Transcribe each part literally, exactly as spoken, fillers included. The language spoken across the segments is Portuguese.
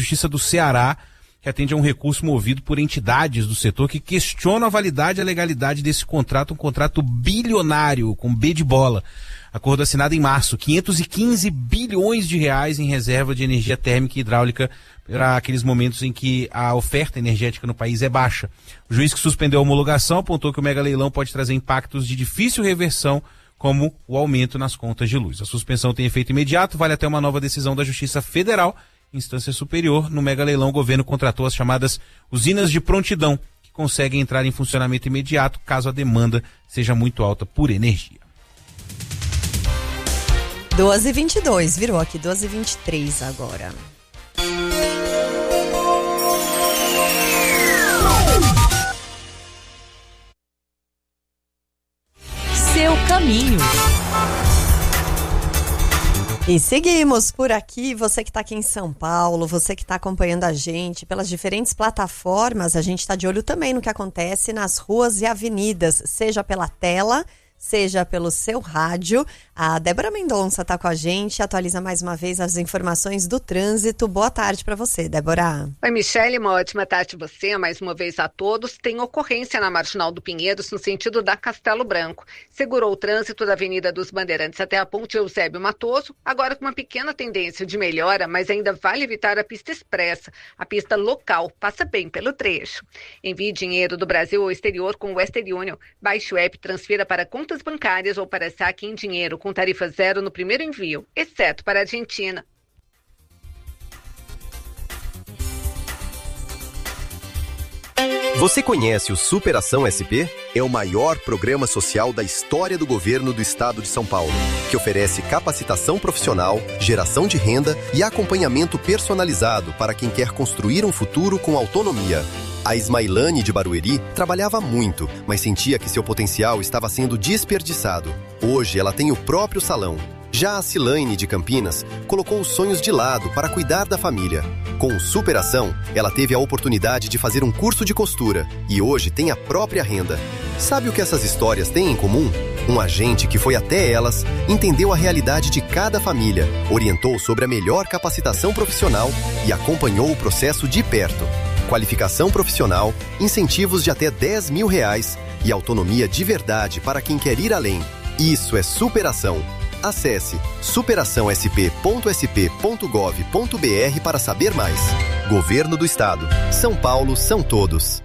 Justiça do Ceará, que atende a um recurso movido por entidades do setor que questionam a validade e a legalidade desse contrato, um contrato bilionário, com B de bola. Acordo assinado em março, quinhentos e quinze bilhões de reais em reserva de energia térmica e hidráulica para aqueles momentos em que a oferta energética no país é baixa. O juiz que suspendeu a homologação apontou que o mega leilão pode trazer impactos de difícil reversão, como o aumento nas contas de luz. A suspensão tem efeito imediato, vale até uma nova decisão da Justiça Federal, instância superior. No mega leilão, o governo contratou as chamadas usinas de prontidão, que conseguem entrar em funcionamento imediato caso a demanda seja muito alta por energia. doze e vinte e dois, virou aqui doze e vinte e três agora. Seu caminho. E seguimos por aqui, você que está aqui em São Paulo, você que está acompanhando a gente pelas diferentes plataformas, a gente está de olho também no que acontece nas ruas e avenidas, seja pela tela, seja pelo seu rádio. A Débora Mendonça está com a gente, atualiza mais uma vez as informações do trânsito. Boa tarde para você, Débora. Oi, Michele, uma ótima tarde a você, mais uma vez a todos. Tem ocorrência na Marginal do Pinheiros, no sentido da Castelo Branco. Segurou o trânsito da Avenida dos Bandeirantes até a Ponte Eusébio Matoso, agora com uma pequena tendência de melhora, mas ainda vale evitar a pista expressa. A pista local passa bem pelo trecho. Envie dinheiro do Brasil ao exterior com o Western Union. Baixe o app, transfira para contas bancárias ou para saque em dinheiro com tarifa zero no primeiro envio, exceto para a Argentina. Você conhece o Superação S P? É o maior programa social da história do governo do estado de São Paulo, que oferece capacitação profissional, geração de renda e acompanhamento personalizado para quem quer construir um futuro com autonomia. A Ismailane de Barueri trabalhava muito, mas sentia que seu potencial estava sendo desperdiçado. Hoje ela tem o próprio salão. Já a Cilaine de Campinas colocou os sonhos de lado para cuidar da família. Com Superação, ela teve a oportunidade de fazer um curso de costura e hoje tem a própria renda. Sabe o que essas histórias têm em comum? Um agente que foi até elas, entendeu a realidade de cada família, orientou sobre a melhor capacitação profissional e acompanhou o processo de perto. Qualificação profissional, incentivos de até dez mil reais e autonomia de verdade para quem quer ir além. Isso é superação. Acesse superação s p ponto s p ponto gov ponto b r para saber mais. Governo do Estado. São Paulo são todos.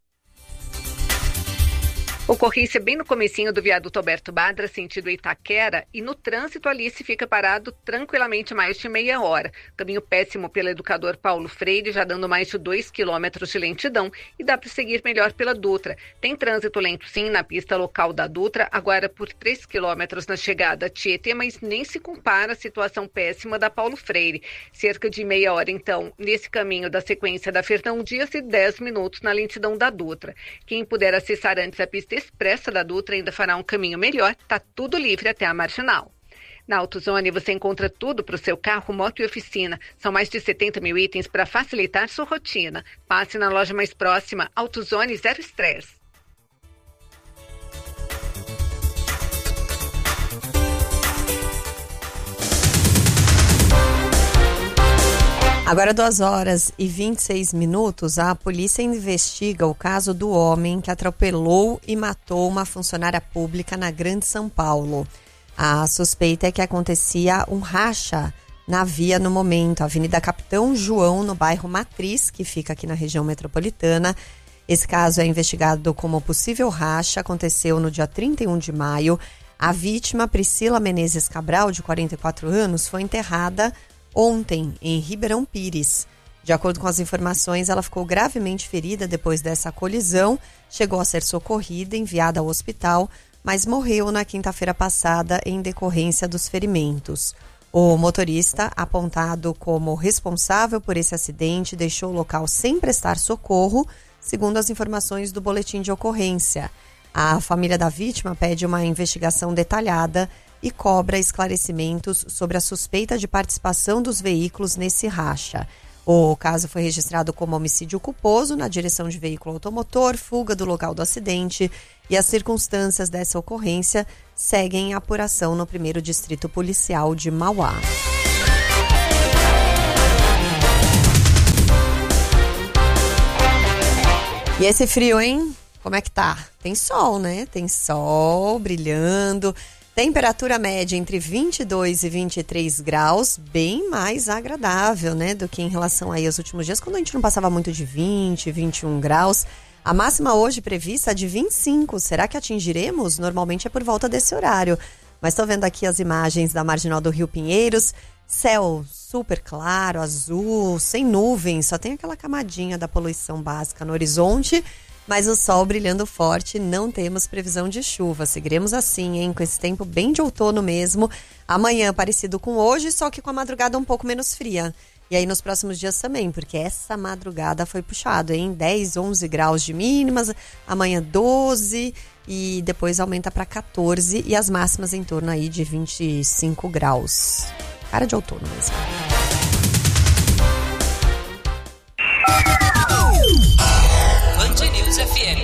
Ocorrência bem no comecinho do viaduto Alberto Badra, sentido Itaquera, e no trânsito ali se fica parado tranquilamente mais de meia hora. Caminho péssimo pelo Educador Paulo Freire, já dando mais de dois quilômetros de lentidão, e dá para seguir melhor pela Dutra. Tem trânsito lento sim na pista local da Dutra, agora por três quilômetros na chegada a Tietê, mas nem se compara à situação péssima da Paulo Freire. Cerca de meia hora então nesse caminho da sequência da Fernão Dias e dez minutos na lentidão da Dutra. Quem puder acessar antes a pista expressa da Dutra ainda fará um caminho melhor, tá tudo livre até a Marginal. Na AutoZone você encontra tudo para o seu carro, moto e oficina. São mais de setenta mil itens para facilitar sua rotina. Passe na loja mais próxima. AutoZone zero estresse. Agora duas horas e vinte e seis minutos, a polícia investiga o caso do homem que atropelou e matou uma funcionária pública na Grande São Paulo. A suspeita é que acontecia um racha na via no momento, Avenida Capitão João, no bairro Matriz, que fica aqui na região metropolitana. Esse caso é investigado como possível racha, aconteceu no dia trinta e um de maio. A vítima, Priscila Menezes Cabral, de quarenta e quatro anos, foi enterrada ontem, em Ribeirão Pires. De acordo com as informações, ela ficou gravemente ferida depois dessa colisão, chegou a ser socorrida, enviada ao hospital, mas morreu na quinta-feira passada em decorrência dos ferimentos. O motorista, apontado como responsável por esse acidente, deixou o local sem prestar socorro, segundo as informações do boletim de ocorrência. A família da vítima pede uma investigação detalhada e cobra esclarecimentos sobre a suspeita de participação dos veículos nesse racha. O caso foi registrado como homicídio culposo na direção de veículo automotor, fuga do local do acidente, e as circunstâncias dessa ocorrência seguem em apuração no primeiro Distrito Policial de Mauá. E esse frio, hein? Como é que tá? Tem sol, né? Tem sol brilhando. Temperatura média entre vinte e dois e vinte e três graus, bem mais agradável, né? Do que em relação aí aos últimos dias, quando a gente não passava muito de vinte, vinte e um graus. A máxima hoje prevista é de vinte e cinco. Será que atingiremos? Normalmente é por volta desse horário. Mas estou vendo aqui as imagens da marginal do Rio Pinheiros. Céu super claro, azul, sem nuvens. Só tem aquela camadinha da poluição básica no horizonte. Mas o sol brilhando forte, não temos previsão de chuva. Seguiremos assim, hein? Com esse tempo bem de outono mesmo. Amanhã parecido com hoje, só que com a madrugada um pouco menos fria. E aí nos próximos dias também, porque essa madrugada foi puxado, hein? dez, onze graus de mínimas, amanhã doze e depois aumenta para catorze e as máximas em torno aí de vinte e cinco graus. Cara de outono mesmo. Band News F M.